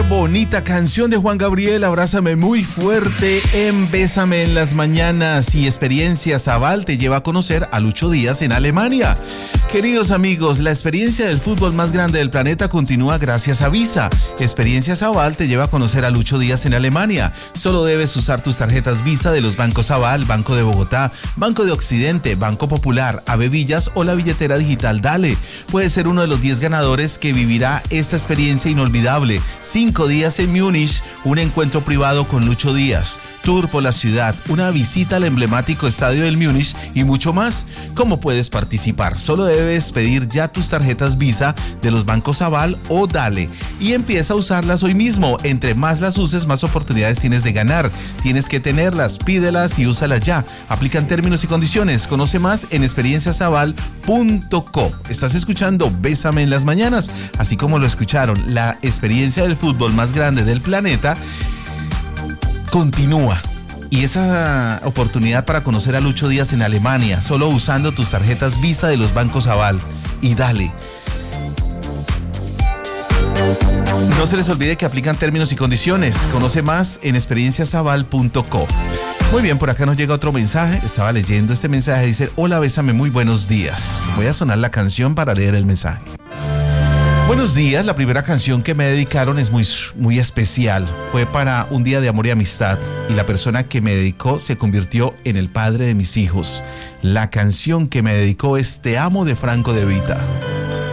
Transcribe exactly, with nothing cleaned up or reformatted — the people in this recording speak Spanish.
bonita canción de Juan Gabriel, Abrázame muy fuerte en Bésame en las mañanas. Y Experiencias Aval te lleva a conocer a Lucho Díaz en Alemania. Queridos amigos, la experiencia del fútbol más grande del planeta continúa gracias a Visa. Experiencias Aval te lleva a conocer a Lucho Díaz en Alemania. Solo debes usar tus tarjetas Visa de los bancos Aval, Banco de Bogotá, Banco de Occidente, Banco Popular, Avevillas o la billetera digital Dale. Puedes ser uno de los diez ganadores que vivirá esta experiencia inolvidable. Cinco días en Múnich, un encuentro privado con Lucho Díaz, tour por la ciudad, una visita al emblemático estadio del Múnich y mucho más. ¿Cómo puedes participar? Solo debes pedir ya tus tarjetas Visa de los bancos Aval o Dale y empieza a usarlas hoy mismo. Entre más las uses, más oportunidades tienes de ganar. Tienes que tenerlas, pídelas y úsalas ya. Aplican términos y condiciones. Conoce más en experiencias aval punto co. Estás escuchando Bésame en las mañanas, así como lo escucharon. La experiencia del fútbol más grande del planeta continúa. Y esa oportunidad para conocer a Lucho Díaz en Alemania, solo usando tus tarjetas Visa de los bancos Aval y Dale. No se les olvide que aplican términos y condiciones. Conoce más en experiencias aval punto co. Muy bien, por acá nos llega otro mensaje. Estaba leyendo este mensaje. Dice: hola, Bésame, muy buenos días. Voy a sonar la canción para leer el mensaje. Buenos días, la primera canción que me dedicaron es muy, muy especial. Fue para un día de amor y amistad y la persona que me dedicó se convirtió en el padre de mis hijos. La canción que me dedicó es Te amo de Franco De Vita.